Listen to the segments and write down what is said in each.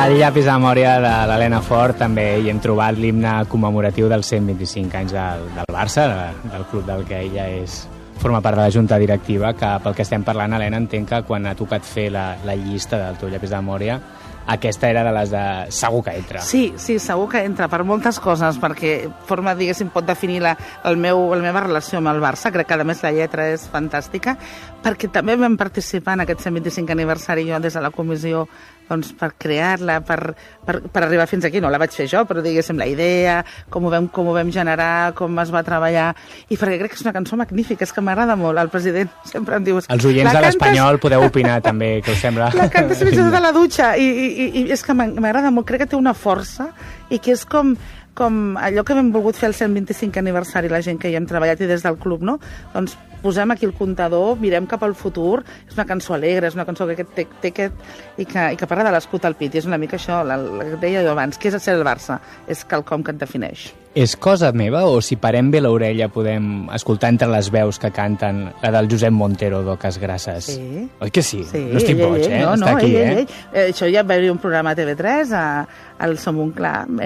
Al llapis de memòria de l'Helena Fort també hi hem trobat l'himne commemoratiu dels 125 anys del Barça, del club del que ella forma part de la junta directiva, que pel que estem parlant, Helena, entenc que quan ha tocat fer la llista del teu llapis de memòria, aquesta era de les de segur que entra. Sí, segur que entra, per moltes coses, perquè forma, diguéssim, pot definir la meva relació amb el Barça. Crec que, a més, la lletra és fantàstica, perquè també vam participar en aquest 125 aniversari jo des de la comissió doncs, per crear-la, per arribar fins aquí. No la vaig fer jo, però diguéssim la idea, com ho vam generar, com es va treballar, i perquè crec que és una cançó magnífica, és que m'agrada molt. El president sempre em diu... Els oients de l'Espanyol podeu opinar també, que us sembla... La cantes fins de la dutxa, i és que m'agrada molt, crec que té una força, i que és com allò que hem volgut fer el 125 aniversari, la gent que hi hem treballat i des del club, no? Doncs posem aquí el comptador, mirem cap al futur, és una cançó alegre, és una cançó que té i que parla de l'escut al pit, i és una mica això, el que deia jo abans, què és ser el Barça? És quelcom que et defineix. És cosa meva o si parem bé l'orella podem escoltar entre les veus que canten la del Josep Montero d'Oques Grasses? Sí. Oi que sí? No estic boig, Està aquí, Això ja va haver un programa a TV3, al Som un Clam,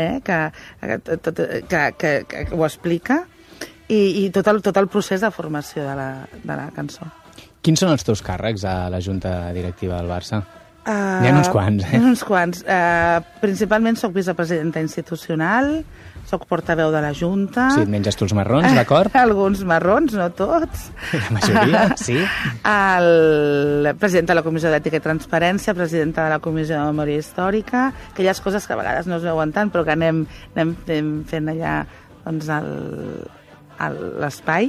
que ho explica, i tot el procés de formació de la cançó. Quins són els teus càrrecs a la Junta Directiva del Barça? N'hi ha uns quants, N'hi ha uns quants. Principalment soc vicepresidenta institucional, soc portaveu de la Junta... Sí, et menges tu els marrons, d'acord? Alguns marrons, no tots. La majoria, sí. El president de la Comissió d'Ètica i Transparència, presidenta de la Comissió de Memòria Històrica, aquelles coses que a vegades no es veuen tant, però que anem fent allà doncs, l'espai,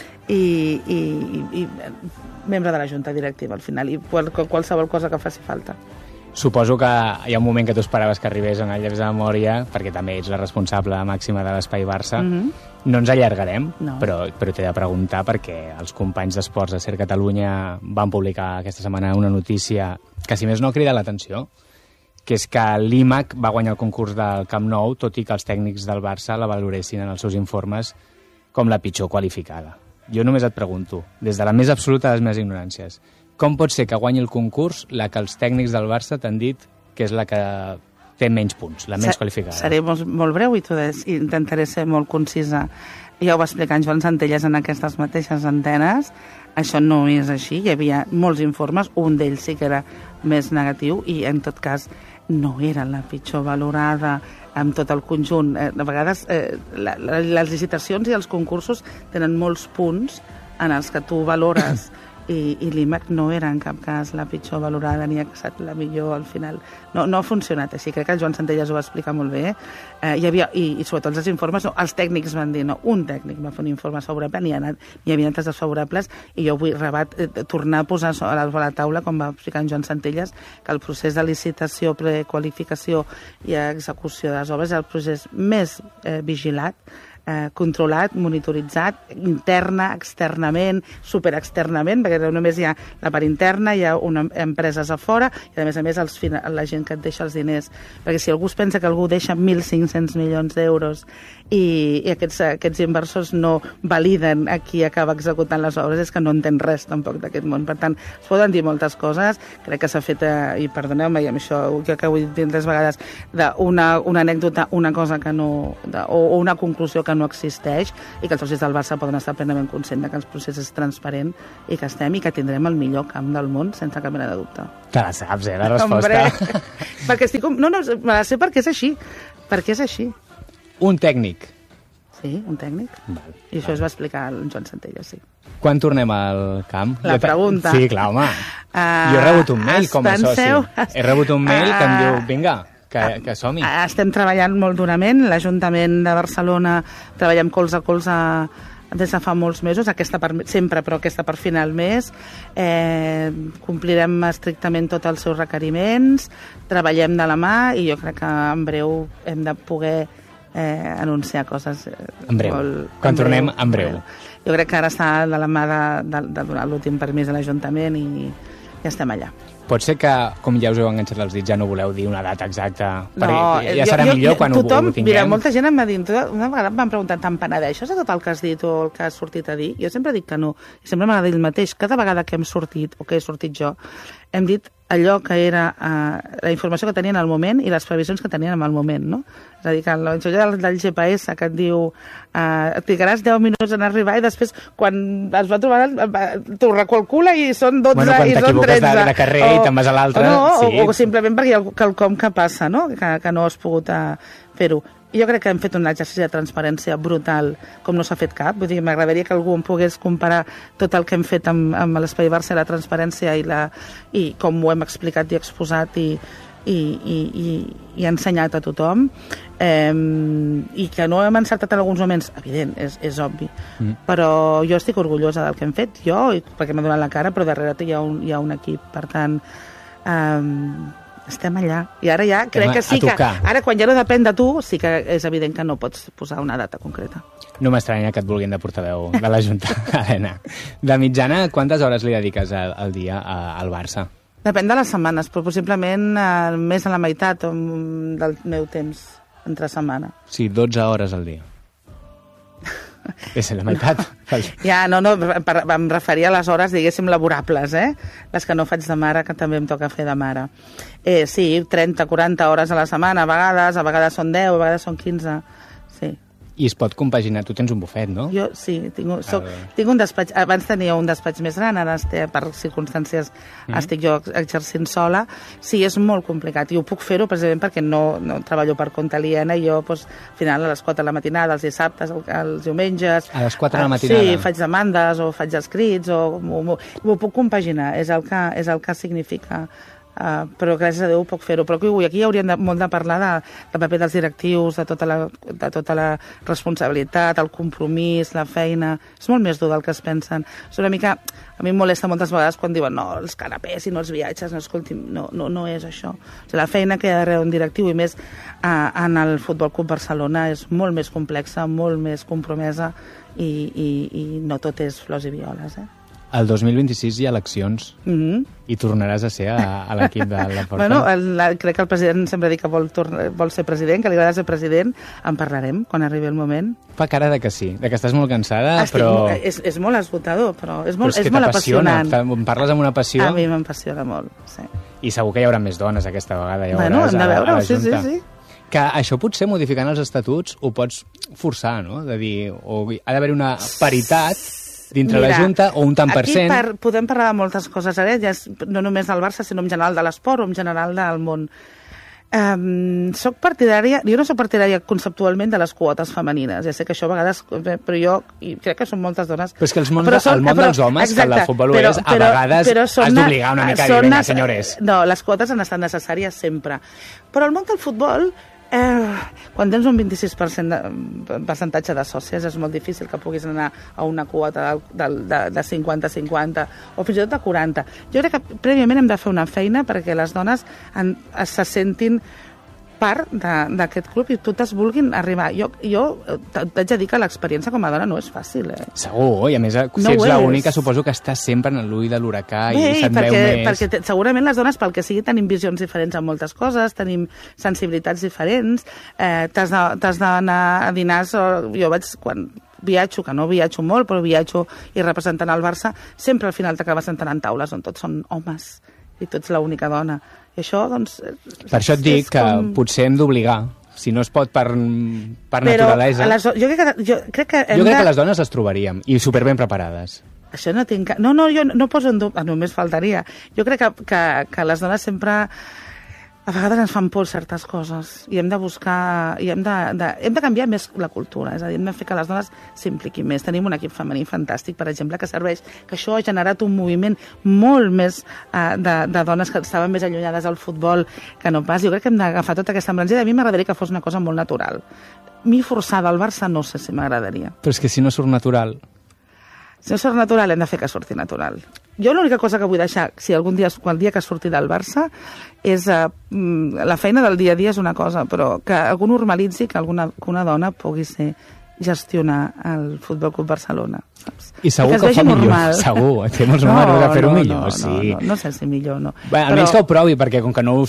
i membre de la Junta Directiva al final, i qualsevol cosa que faci falta. Suposo que hi ha un moment que tu esperaves que arribés en el llapis de memòria, perquè també ets la responsable màxima de l'Espai Barça. No ens allargarem, però t'he de preguntar perquè els companys d'Esports de Ser Catalunya van publicar aquesta setmana una notícia que, si més no, crida l'atenció, que és que l'IMAC va guanyar el concurs del Camp Nou, tot i que els tècnics del Barça la valoressin en els seus informes com la pitjor qualificada. Jo només et pregunto, des de la més absoluta de les meves ignoràncies, com pot ser que guanyi el concurs la que els tècnics del Barça t'han dit que és la que té menys punts, la menys qualificada? Seré molt breu i intentaré ser molt concisa. Ja ho va explicar en Joan Centelles en aquestes mateixes antenes. Això no és així. Hi havia molts informes, un d'ells sí que era més negatiu i, en tot cas, no era la pitjor valorada amb tot el conjunt. A vegades les licitacions i els concursos tenen molts punts en els que tu valores i l'IMAC no era en cap cas la pitjor valorada ni ha estat la millor al final. No ha funcionat així. Crec que el Joan Centelles ho va explicar molt bé. Hi havia, i sobretot els informes, els tècnics van dir, un tècnic va fer un informe favorable, n'hi havia altres desfavorables, i jo vull tornar a posar a la taula, com va explicar en Joan Centelles, que el procés de licitació, prequalificació i execució de les obres és el procés més vigilat, controlat, monitoritzat, interna, externament, superexternament, perquè només hi ha la part interna, hi ha empreses a fora, i a més la gent que et deixa els diners. Perquè si algú es pensa que algú deixa 1.500 milions d'euros i aquests inversors no validen a qui acaba executant les obres, és que no entén res tampoc d'aquest món. Per tant, es poden dir moltes coses, crec que s'ha fet, i perdoneu-me, i amb això que ho he dit 3 vegades, una anècdota, una cosa que no, o una conclusió que no existeix, i que els socis del Barça poden estar plenament conscients que el procés és transparent i que tindrem el millor camp del món sense cap mena de dubte. Te la saps, la resposta? Hombre, perquè me la sé perquè és així. Perquè és així. Un tècnic? Sí, un tècnic. I això es va explicar el Joan Centelles, sí. Quan tornem al camp? La pregunta. Sí, clar, home. Jo he rebut un mail com a soci. He rebut un mail que em diu, vinga, que som-hi. Estem treballant molt durament. L'Ajuntament de Barcelona treballem colze a colze des de fa molts mesos, sempre, però aquesta per final mes. Complirem estrictament tots els seus requeriments, treballem de la mà i jo crec que en breu hem de poder anunciar coses. En breu. Quan tornem, en breu. Jo crec que ara està de la mà de donar l'últim permís a l'Ajuntament i ja estem allà. Pot ser que, com ja us heu enganxat els dits, ja no voleu dir una data exacta? Perquè ja serà millor quan ho tinguem. Mira, molta gent em va dir, una vegada em van preguntar, te'n penedeixes de tot el que has dit o el que has sortit a dir? Jo sempre dic que no. I sempre m'agrada dir el mateix. Cada vegada que hem sortit, o que he sortit jo, hem dit allò que era la informació que tenien al moment i les previsions que tenien en el moment, no? És a dir, que la informació del GPS que et diu et trigaràs 10 minuts en arribar i després quan es va trobar t'ho recalcula i són 12 i són 13. Quan t'equivoques de carrer i te'n vas a l'altre. O simplement perquè hi ha quelcom que passa, no? Que no has pogut fer-ho. Jo crec que hem fet un exercici de transparència brutal, com no s'ha fet cap. Vull dir, m'agradaria que algú em pogués comparar tot el que hem fet amb l'Espai Barça, la transparència i com ho hem explicat i exposat i ensenyat a tothom. I que no hem encertat en alguns moments, evident, és obvi. Però jo estic orgullosa del que hem fet, jo, perquè m'ha donat la cara, però darrere hi ha un equip. Per tant, estem allà. I ara ja crec que sí que... Ara, quan ja no depèn de tu, sí que és evident que no pots posar una data concreta. No m'estranya que et vulguin de portaveu de la Junta, Helena. De mitjana, quantes hores li dediques al dia al Barça? Depèn de les setmanes, però possiblement més a la meitat del meu temps entre setmana. Sí, 12 hores al dia. És la meitat. Ja, no, em referia a les hores, diguéssim, laborables, les que no faig de mare, que també em toca fer de mare. Sí, 30, 40 hores a la setmana, a vegades són 10, a vegades són 15, sí. I es pot compaginar, tu tens un bufet, no? Jo sí, tinc un despatx, abans tenia un despatx més gran, ara per circumstàncies estic jo exercint sola. Sí, és molt complicat i ho puc fer-ho precisament perquè no treballo per compte aliena i jo, al final, a les 4 de la matinada, els dissabtes, els diumenges... A les 4 de la matinada? Sí, faig demandes o faig escrits, ho puc compaginar, és el que significa... però gràcies a Déu puc fer-ho. Però aquí hauríem molt de parlar del paper dels directius, de tota la responsabilitat, el compromís, la feina. És molt més dur del que es pensen. És una mica... A mi em molesta moltes vegades quan diuen no, els canapés i no els viatges, no és això. O sigui, la feina que hi ha darrere un directiu i més en el Futbol Club Barcelona és molt més complexa, molt més compromesa i no tot és flors i violes, El 2026 hi ha eleccions i tornaràs a ser a l'equip de la Porta. Bueno, crec que el president sempre diu que vol ser president, que li agrada ser president. En parlarem quan arribi el moment. Fa cara de que sí, de que estàs molt cansada, però... És molt esgotador, però és molt apassionant. Em parles amb una passió. A mi m'apassiona molt, sí. I segur que hi haurà més dones aquesta vegada. Bueno, hem de veure-ho, sí. Que això potser modificant els estatuts ho pots forçar, no? De dir, ha d'haver una paritat dintre la Junta o un tant per cent. Aquí podem parlar de moltes coses, no només del Barça, sinó en general de l'esport o en general del món. Jo no soc partidària conceptualment de les quotes femenines. Ja sé que això a vegades... Però jo crec que són moltes dones... Però és que el món dels homes, exacte, que el futbol ho és, a vegades has d'obligar una mica a dir, vinga, senyores. No, les quotes han estat necessàries sempre. Però el món del futbol... quan tens un 26% de percentatge de sòcies és molt difícil que puguis anar a una quota de 50-50 o fins i tot de 40. Jo crec que prèviament hem de fer una feina perquè les dones se sentin part d'aquest club i totes vulguin arribar. Jo t'haig de dir que l'experiència com a dona no és fàcil. Segur, i a més, si ets l'única, suposo que estàs sempre en l'ull de l'huracà i se't veu més... Perquè segurament les dones, pel que sigui, tenim visions diferents en moltes coses, tenim sensibilitats diferents, t'has d'anar a dinars... Jo vaig, quan viatjo, que no viatjo molt, però viatjo i representant el Barça, sempre al final t'acabes sentant en taules on tots són homes i tu ets l'única dona. I això, doncs... Per això et dic que potser hem d'obligar, si no es pot per naturalesa. Jo crec que les dones les trobaríem, i superben preparades. Això no tinc... No, jo no poso en dubte, només faltaria. Jo crec que les dones sempre... A vegades ens fan por certes coses i hem de buscar... hem de canviar més la cultura, és a dir, hem de fer que les dones s'impliquin més. Tenim un equip femení fantàstic, per exemple, que serveix, que això ha generat un moviment molt més de dones que estaven més allunyades del futbol que no pas. Jo crec que hem d'agafar tota aquesta embranzida. A mi m'agradaria que fos una cosa molt natural. Mi forçada al Barça no sé si m'agradaria. Però és que si no surt natural... Si no surt natural, hem de fer que surti natural. Jo l'única cosa que vull deixar, si el dia que surti del Barça, és la feina del dia a dia és una cosa, però que algú normalitzi que una dona pugui gestionar el Futbol Club Barcelona, saps? I segur que ho fa millor, segur, té molts números de fer-ho millor, sí. No sé si millor, no. Bé, almenys que ho provi, perquè com que no ho